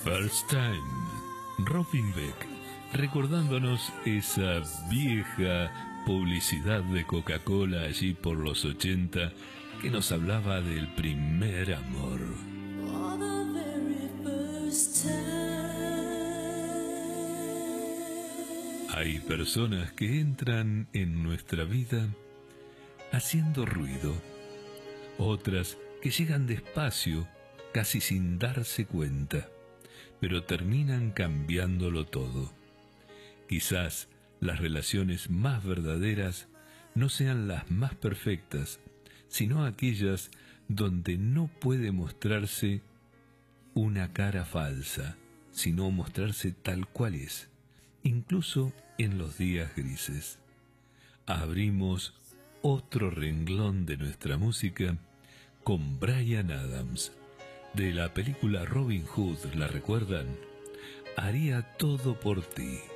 First Time, Robin Beck, recordándonos esa vieja publicidad de Coca-Cola allí por los 80 que nos hablaba del primer amor. Hay personas que entran en nuestra vida haciendo ruido, otras que llegan despacio, casi sin darse cuenta, pero terminan cambiándolo todo. Quizás las relaciones más verdaderas no sean las más perfectas, sino aquellas donde no puede mostrarse una cara falsa, sino mostrarse tal cual es, incluso en los días grises. Abrimos otro renglón de nuestra música con Bryan Adams. De la película Robin Hood, ¿la recuerdan? Haría todo por ti.